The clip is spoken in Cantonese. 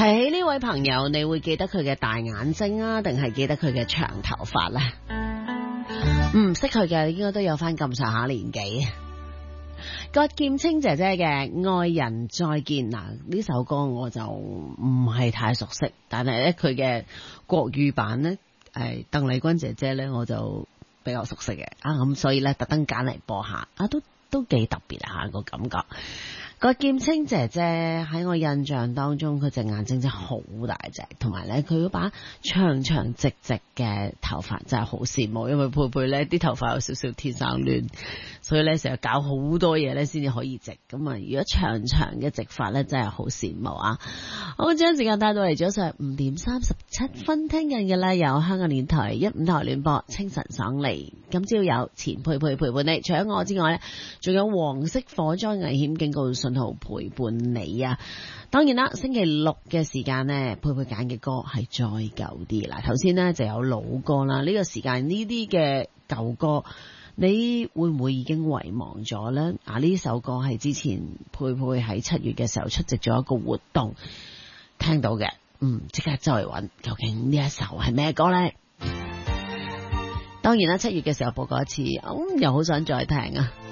提起呢位朋友，你會記得佢嘅大眼睛啊，定係記得佢嘅長頭髮呢？唔識佢嘅應該都有翻咁上下年紀。郭劍清姐姐嘅《愛人再見》，嗱，呢首歌我就唔係太熟悉，但係咧佢嘅國語版呢，鄧麗君姐姐呢，我就比較熟悉嘅啊，咁所以呢，特登揀嚟播下啊，都幾特別啊個感覺。郭劍清姐姐喺我印象當中，佢隻眼睛真係好大隻，同埋咧佢嗰把長長直直嘅頭髮真係好羨慕，因為佩佩咧啲頭髮有少少天生亂，所以咧成日搞好多嘢咧先至可以直，咁啊如果長長嘅直髮咧真係好羨慕啊！好，將時間帶到嚟早上5:37，聽緊嘅咧有香港電台15台聯播清晨爽利，今朝有錢佩佩陪伴你，除咗我之外咧，仲有黃色火災危險警告信號陪伴你啊！當然啦，星期六嘅時間呢，佩佩揀嘅歌係再舊啲啦。頭先呢就有老歌啦，呢個時間呢啲嘅舊歌，你會唔會已經遺忘咗呢？呢首歌係之前佩佩喺7月嘅時候出席咗一個活動聽到嘅，即刻周圍揾，究竟呢一首係咩歌呢？當然啦，7月嘅時候播過一次，又好想再聽啊！